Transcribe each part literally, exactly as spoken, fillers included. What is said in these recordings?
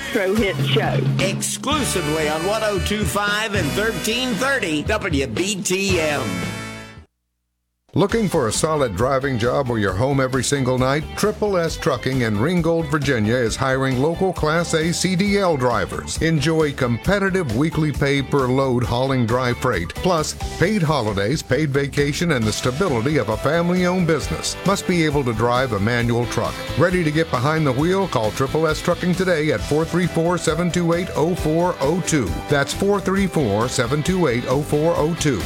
Electro Hit Show. Exclusively on one oh two point five and thirteen thirty W B T M. Looking for a solid driving job where you're home every single night? Triple S Trucking in Ringgold, Virginia is hiring local Class A C D L drivers. Enjoy competitive weekly pay per load hauling dry freight, plus paid holidays, paid vacation, and the stability of a family-owned business. Must be able to drive a manual truck. Ready to get behind the wheel? Call Triple S Trucking today at four three four, seven two eight, oh four oh two. That's four three four, seven two eight, oh four oh two.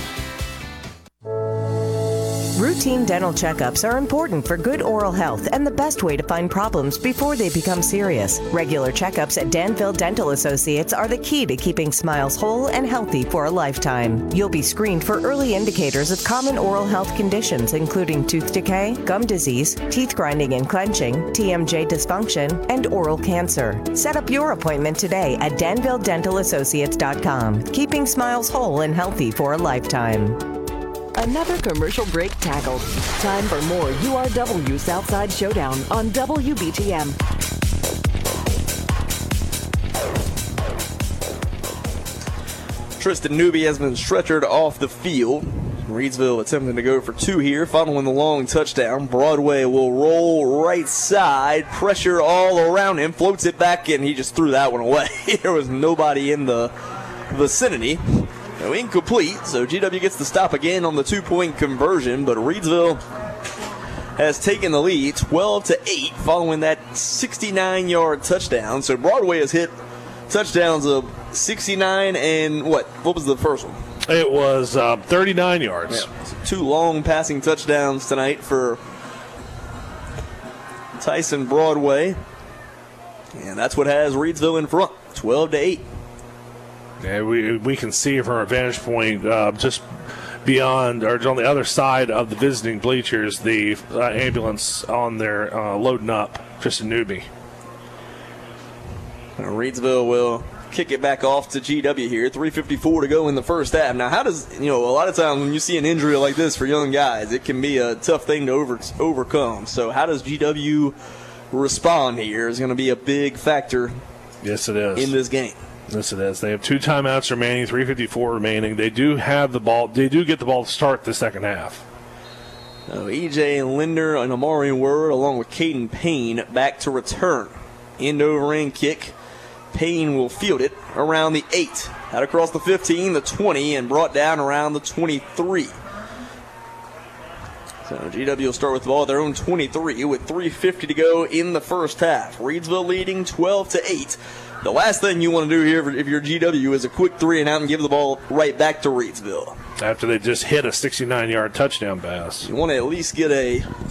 Routine dental checkups are important for good oral health and the best way to find problems before they become serious. Regular checkups at Danville Dental Associates are the key to keeping smiles whole and healthy for a lifetime. You'll be screened for early indicators of common oral health conditions, including tooth decay, gum disease, teeth grinding and clenching, T M J dysfunction, and oral cancer. Set up your appointment today at danville dental associates dot com. Keeping smiles whole and healthy for a lifetime. Another commercial break tackled. Time for more U R W Southside Showdown on W B T M. Tristan Newby has been stretchered off the field. Reidsville attempting to go for two here, following the long touchdown. Broadway will roll right side, pressure all around him, floats it back, and he just threw that one away. There was nobody in the vicinity. No, incomplete, so G W gets the stop again on the two-point conversion, but Reidsville has taken the lead twelve to eight following that sixty-nine-yard touchdown. So Broadway has hit touchdowns of sixty-nine and what? What was the first one? It was uh, thirty-nine yards. Yeah, so two long passing touchdowns tonight for Tyson Broadway. And that's what has Reidsville in front, twelve to eight. Yeah, we we can see from our vantage point uh, just beyond, or on the other side of the visiting bleachers, the uh, ambulance on there uh, loading up. Tristan Newby. Reidsville will kick it back off to G W here. three fifty-four to go in the first half. Now, how does, you know, a lot of times when you see an injury like this for young guys, it can be a tough thing to over, overcome. So how does G W respond here is going to be a big factor. Yes, it is. In this game. Yes, it is. They have two timeouts remaining, three fifty-four remaining. They do have the ball. They do get the ball to start the second half. So E J Linder and Amari Word, along with Caden Payne, back to return. End over end kick. Payne will field it around the eight. Out across the fifteen, the twenty, and brought down around the twenty-three. So G W will start with the ball at their own twenty-three with three fifty to go in the first half. Reidsville leading twelve to eight. The last thing you want to do here if you're G W is a quick three and out and give the ball right back to Reidsville. After they just hit a sixty-nine-yard touchdown pass. You want to at least get a